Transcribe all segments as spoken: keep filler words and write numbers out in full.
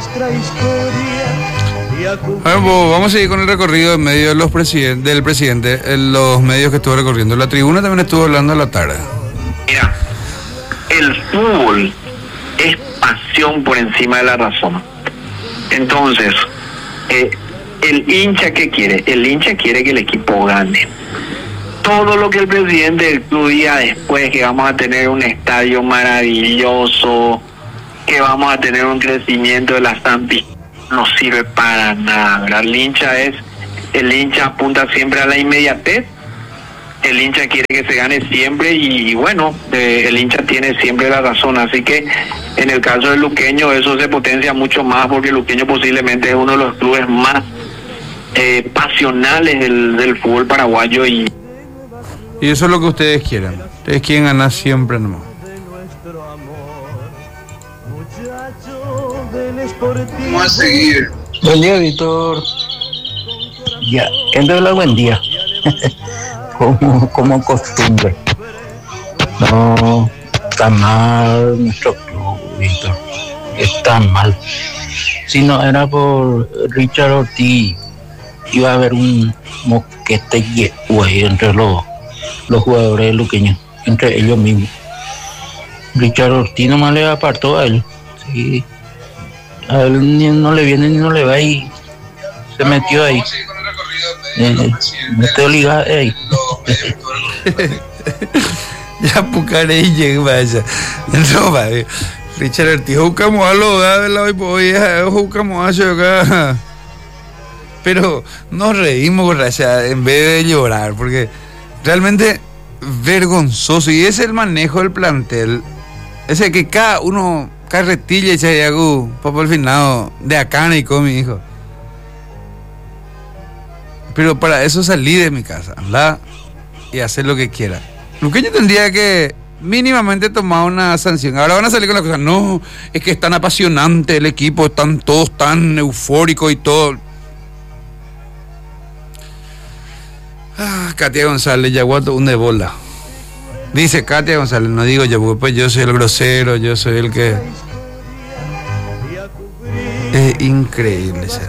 Bueno, vamos a seguir con el recorrido en medio de los presiden- del presidente, en los medios que estuvo recorriendo. La tribuna también estuvo hablando a la tarde. Mira, el fútbol es pasión por encima de la razón. Entonces, eh, el hincha, ¿qué quiere? El hincha quiere que el equipo gane. Todo lo que el presidente del club diga después, que vamos a tener un estadio maravilloso, que vamos a tener un crecimiento de la Zampi, no sirve para nada, ¿verdad? El hincha es, el hincha apunta siempre a la inmediatez, el hincha quiere que se gane siempre y bueno, eh, el hincha tiene siempre la razón, así que en el caso del Luqueño eso se potencia mucho más porque el Luqueño posiblemente es uno de los clubes más eh, pasionales del, del fútbol paraguayo y Y eso es lo que ustedes quieran. Ustedes quieren ganar siempre nomás. Vamos a seguir. Buen día, Víctor. Ya, en realidad buen día. como, como costumbre. No, está mal nuestro club, Víctor. Está mal. Si no era por Richard Ortiz, iba a haber un moquete güey entre los, los jugadores luqueños, entre ellos mismos. Richard Ortiz nomás le apartó a él. Sí. A él ni, no le viene ni no le va y se metió ahí. Eh, metió liga ahí. Ya pucaré y llegué vaya. No va. Richard Ortiz, buscamos a lo de la hoy hoy buscamos a acá. Pero nos reímos, o sea, en vez de llorar, porque realmente vergonzoso. Y ese es el manejo del plantel. Ese que cada uno carretilla y se hago papá al final de acá y con mi hijo. Pero para eso salí de mi casa, anda y hacer lo que quiera. Luqueño tendría que mínimamente tomar una sanción. Ahora van a salir con la cosa, no, es que es tan apasionante el equipo, están todos tan eufóricos y todo. Ah, Katia González, Yaguato, un de bola. Dice Katia González, no digo yo, pues yo soy el grosero, yo soy el que... Es increíble ser.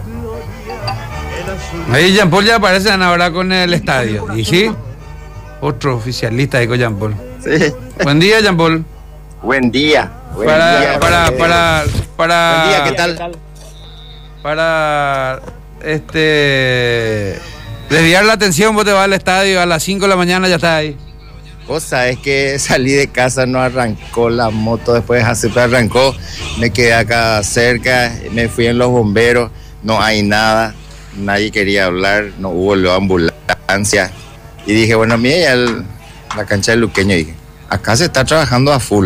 Ahí Jean Paul ya aparecen ahora con el estadio. ¿Y sí? Otro oficialista de Jean Paul. Sí. Buen día, Jean Paul. Buen día. Buen Para, día, para, buen para, para... Buen día, ¿qué tal? Para, este... desviar la atención, vos te vas al estadio a las cinco de la mañana, ya estás ahí. Cosa es que salí de casa, no arrancó la moto, después así arrancó, me quedé acá cerca, me fui en los bomberos, no hay nada, nadie quería hablar, no hubo la ambulancia. Y dije, bueno, mira, el, la cancha del Luqueño, dije, acá se está trabajando a full.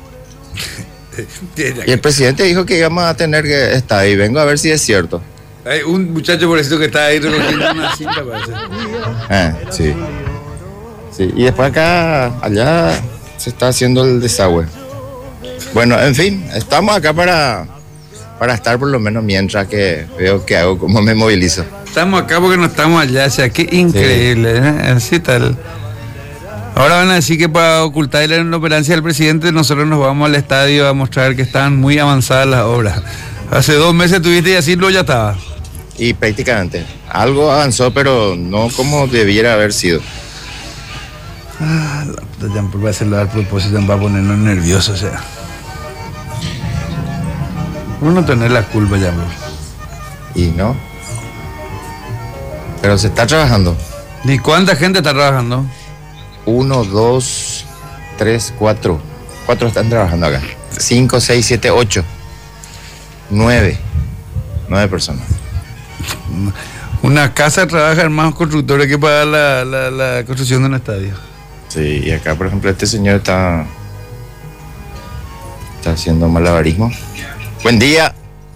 Y el presidente dijo que íbamos a tener que estar ahí, vengo a ver si es cierto. Hay un muchacho por eso que está ahí recogiendo una cinta, parece. Ah, sí. Sí, y después acá, allá se está haciendo el desagüe. Bueno, en fin, estamos acá para, para estar por lo menos mientras que veo qué hago, cómo me movilizo. Estamos acá porque no estamos allá, o sea, qué increíble, sí. ¿Eh? Así tal. Ahora van a decir que para ocultar la inoperancia del presidente, nosotros nos vamos al estadio a mostrar que están muy avanzadas las obras. Hace dos meses tuviste y así lo ya estaba. Y prácticamente, algo avanzó, pero no como debiera haber sido. Ah, la puta, ya por hacerlo al propósito va a ponernos nerviosos, o sea. Uno tener la culpa ya, bro. Y no. Pero se está trabajando. ¿Y cuánta gente está trabajando? Uno, dos, tres, cuatro. Cuatro están trabajando acá. Cinco, seis, siete, ocho. Nueve. Nueve personas. Una casa trabaja en más constructores que para la, la, la construcción de un estadio. Sí, y acá, por ejemplo, este señor está está haciendo malabarismo. Buen día.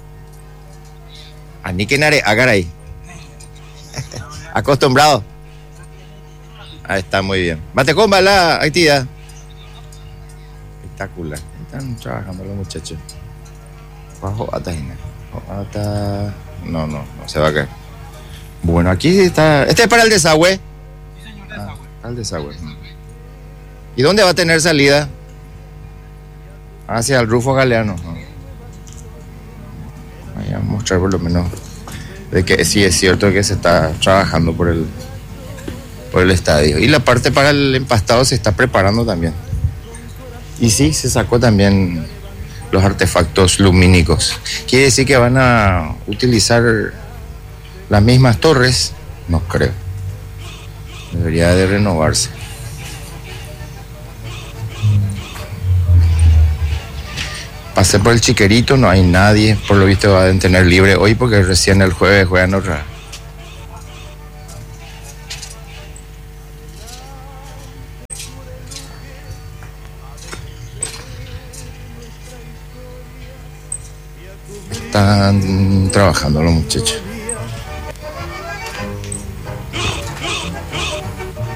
Aniquenare, agaray. Acostumbrado. Ahí está, muy bien. Mate comba la actividad. Espectacular. Están trabajando los muchachos. Bajo atajina. Ata... No, no, no se va a caer. Bueno, aquí está. Este es para el desagüe. Ah, para el desagüe. ¿Y dónde va a tener salida? Hacia el Rufo Galeano. mostrar por lo menos de que sí es cierto que se está trabajando por el, por el estadio. Y la parte para el empastado se está preparando también. Y sí, se sacó también los artefactos lumínicos. ¿Quiere decir que van a utilizar las mismas torres? No creo. Debería de renovarse. Pasé por el Chiquerito, no hay nadie. Por lo visto va a tener libre hoy porque recién el jueves juegan otra. Están trabajando los muchachos.